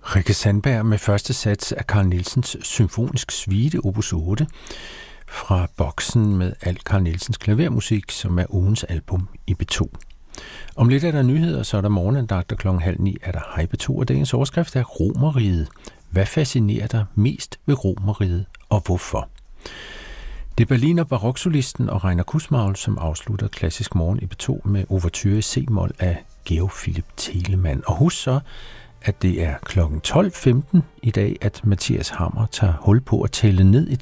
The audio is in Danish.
Rikke Sandberg med første sats af Carl Nielsens symfonisk suite opus 8 fra boksen med alt Carl Nielsens klavermusik, som er ugens album i B2. Om lidt er der nyheder, så er der morgenandagt, og 8:30 er der Hej B2, og dagens overskrift er Romerriget. Hvad fascinerer dig mest ved Romerriget, og hvorfor? Det er Berliner baroksolisten og Reiner Kussmaul, som afslutter Klassisk Morgen i B2 med ouverture i C-mol af Georg Philipp Telemann. Og husk så, at det er kl. 12:15 i dag, at Mathias Hammer tager hul på at tælle ned i